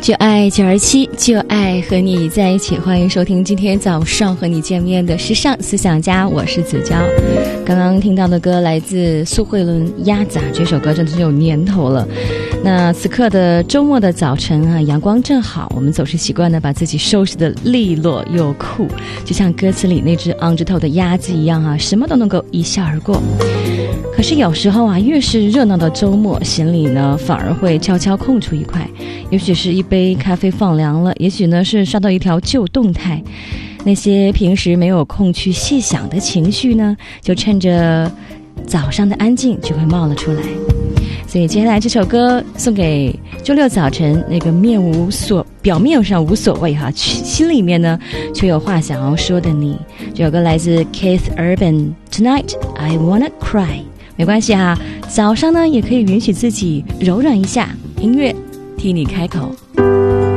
就爱927，就爱和你在一起。欢迎收听今天早上和你见面的时尚思想家，我是子娇。刚刚听到的歌来自苏慧伦《鸭子》，这首歌真的是有年头了。那此刻的周末的早晨啊，阳光正好，我们总是习惯的把自己收拾的利落又酷，就像歌词里那只昂着头的鸭子一样啊，什么都能够一笑而过。可是有时候啊，越是热闹的周末，心里呢反而会悄悄空出一块。也许是一杯咖啡放凉了，也许呢是刷到一条旧动态，那些平时没有空去细想的情绪呢，就趁着早上的安静就会冒了出来。所以接下来这首歌送给周六早晨那个表面上无所谓哈，心里面呢却有话想要说的你。这首歌来自 Keith Urban Tonight I Wanna Cry。 没关系哈，早上呢也可以允许自己柔软一下，音乐替你开口。